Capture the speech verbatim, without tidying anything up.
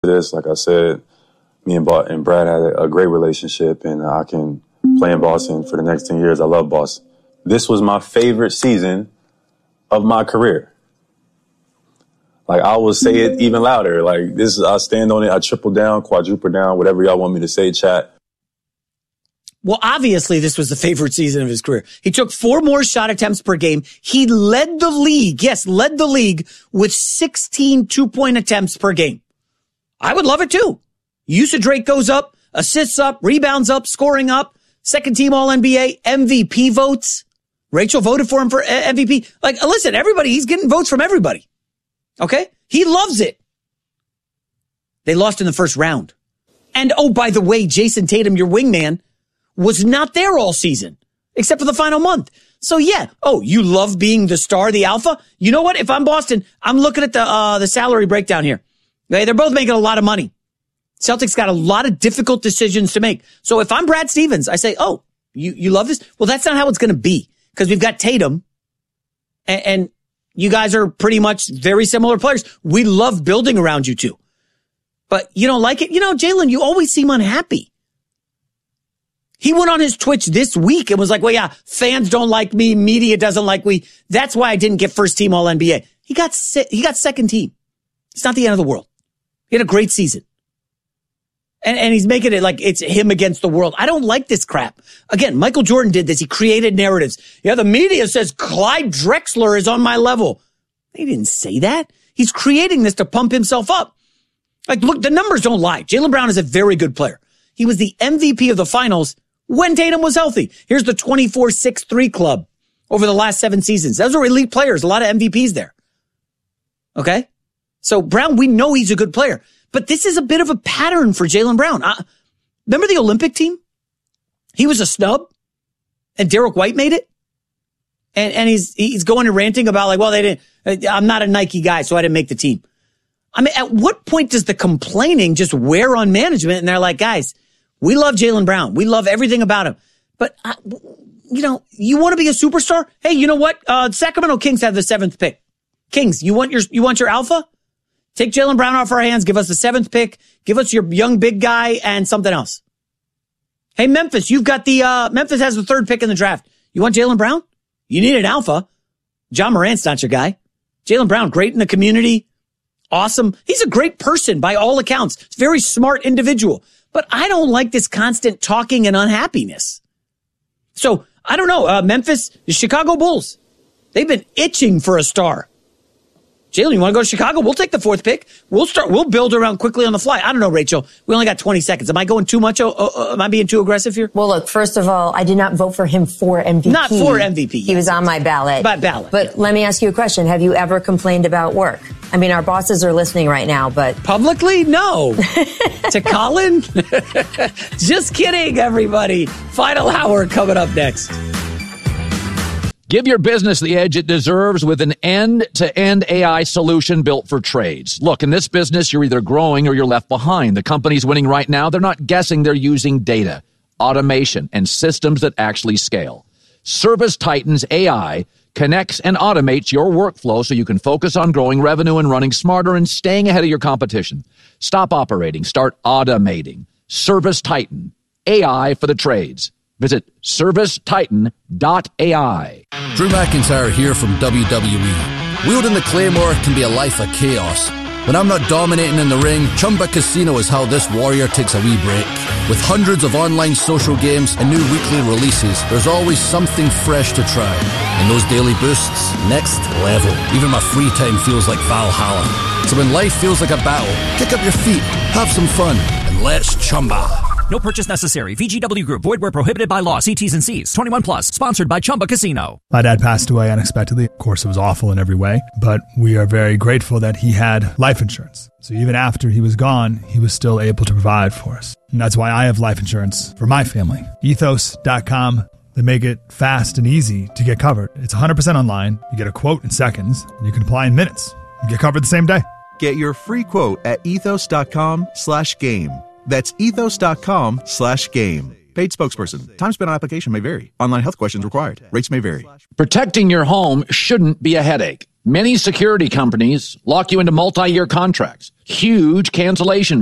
this. Like I said, me and, ba- and Brad had a, a great relationship, and I can play in Boston for the next ten years. I love Boston. This was my favorite season of my career. Like, I will say it even louder. Like, this is, I stand on it. I triple down, quadruple down, whatever y'all want me to say, chat. Well, obviously, this was the favorite season of his career. He took four more shot attempts per game. He led the league. Yes, led the league with sixteen two-point attempts per game. I would love it, too. Usage rate goes up, assists up, rebounds up, scoring up, second team All N B A, M V P votes. Rachel voted for him for M V P. Like, listen, everybody, he's getting votes from everybody. Okay? He loves it. They lost in the first round. And, oh, by the way, Jason Tatum, your wingman, was not there all season, except for the final month. So, yeah. Oh, you love being the star, the alpha? You know what? If I'm Boston, I'm looking at the uh, the salary breakdown here. Okay? They're both making a lot of money. Celtics got a lot of difficult decisions to make. So if I'm Brad Stevens, I say, oh, you, you love this? Well, that's not how it's going to be, because we've got Tatum, and, and you guys are pretty much very similar players. We love building around you two. But you don't like it? You know, Jalen, you always seem unhappy. He went on his Twitch this week and was like, well, yeah, fans don't like me. Media doesn't like me. That's why I didn't get first team All N B A. He got se- he got second team. It's not the end of the world. He had a great season. And, and he's making it like it's him against the world. I don't like this crap. Again, Michael Jordan did this. He created narratives. Yeah, the media says Clyde Drexler is on my level. He didn't say that. He's creating this to pump himself up. Like, look, the numbers don't lie. Jaylen Brown is a very good player. He was the M V P of the finals when Tatum was healthy. Here's the twenty-four six three club over the last seven seasons. Those are elite players. A lot of M V Ps there. Okay? So Brown, we know he's a good player. But this is a bit of a pattern for Jaylen Brown. Uh, remember the Olympic team? He was a snub, and Derek White made it. And and he's he's going and ranting about like, well, they didn't. I'm not a Nike guy, so I didn't make the team. I mean, at what point does the complaining just wear on management? And they're like, guys, we love Jaylen Brown. We love everything about him. But, uh, you know, you want to be a superstar? Hey, you know what? Uh, Sacramento Kings have the seventh pick. Kings, you want your you want your alpha? Take Jaylen Brown off our hands. Give us the seventh pick. Give us your young big guy and something else. Hey, Memphis, you've got the, uh, Memphis has the third pick in the draft. You want Jaylen Brown? You need an alpha. John Morant's not your guy. Jaylen Brown, great in the community. Awesome. He's a great person by all accounts. Very smart individual. But I don't like this constant talking and unhappiness. So, I don't know. Uh, Memphis, the Chicago Bulls, they've been itching for a star. Jalen, you want to go to Chicago? We'll take the fourth pick. We'll start. We'll build around quickly on the fly. I don't know, Rachel. We only got twenty seconds. Am I going too much? Uh, uh, am I being too aggressive here? Well, look, first of all, I did not vote for him for M V P. Not for M V P. He was on my ballot. By ballot. But yeah. Let me ask you a question. Have you ever complained about work? I mean, our bosses are listening right now, but... Publicly? No. To Colin? Just kidding, everybody. Final hour coming up next. Give your business the edge it deserves with an end-to-end A I solution built for trades. Look, in this business, you're either growing or you're left behind. The companies winning right now, they're not guessing, they're using data, automation, and systems that actually scale. ServiceTitan's A I connects and automates your workflow so you can focus on growing revenue and running smarter and staying ahead of your competition. Stop operating. Start automating. ServiceTitan. A I for the trades. Visit service titan dot A I. Drew McIntyre here from W W E. Wielding the Claymore can be a life of chaos. When I'm not dominating in the ring, Chumba Casino is how this warrior takes a wee break. With hundreds of online social games and new weekly releases, there's always something fresh to try. And those daily boosts, next level. Even my free time feels like Valhalla. So when life feels like a battle, kick up your feet, have some fun, and let's Chumba. No purchase necessary. V G W Group. Void where prohibited by law. See T's and C's. twenty-one plus. Sponsored by Chumba Casino. My dad passed away unexpectedly. Of course, it was awful in every way, but we are very grateful that he had life insurance. So even after he was gone, he was still able to provide for us. And that's why I have life insurance for my family. ethos dot com. They make it fast and easy to get covered. It's one hundred percent online. You get a quote in seconds, and you can apply in minutes. You get covered the same day. Get your free quote at ethos dot com slash game. That's ethos dot com slash game. Paid spokesperson. Time spent on application may vary. Online health questions required. Rates may vary. Protecting your home shouldn't be a headache. Many security companies lock you into multi-year contracts, huge cancellation